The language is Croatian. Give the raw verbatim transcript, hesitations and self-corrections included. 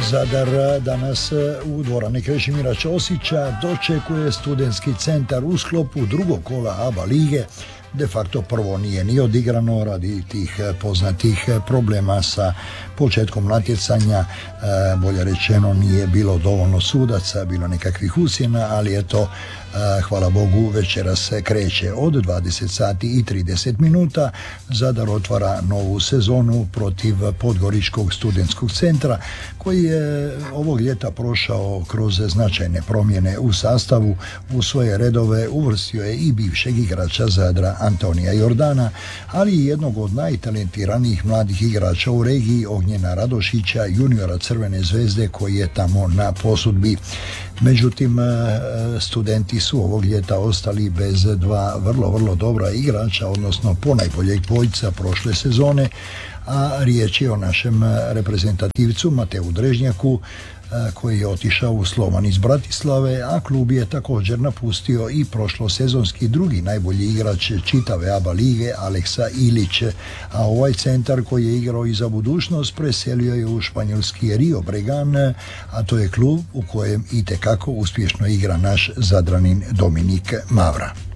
Zadar danas u dvorani Krešimira Ćosića dočekuje studentski centar u sklopu drugog kola A B A lige. De facto prvo nije ni odigrano radi tih poznatih problema sa početkom natjecanja, bolje rečeno nije bilo dovoljno sudaca, bilo nekakvih usjena, ali eto, hvala Bogu, večeras se kreće od dvadeset sati i trideset minuta. Zadar otvara novu sezonu protiv Podgoričkog studentskog centra koji je ovog ljeta prošao kroz značajne promjene u sastavu. U svoje redove uvrstio je i bivšeg igrača Zadra Antonija Jordana, ali i jednog od najtalentiranijih mladih igrača u regiji, Ognjena Radošića, juniora Crvene zvezde koji je tamo na posudbi. Međutim, studenti su ovog ljeta ostali bez dva vrlo, vrlo dobra igrača, odnosno ponajboljeg dvojca prošle sezone, a riječ je o našem reprezentativcu Mateu Drežnjaku koji je otišao u Slovan iz Bratislave, a klub je također napustio i prošlosezonski drugi najbolji igrač čitave A B A lige Aleksa Ilić, a ovaj centar koji je igrao i za budućnost preselio je u španjolski Rio Bregan, a to je klub u kojem itekako uspješno igra naš Zadranin Dominik Mavra.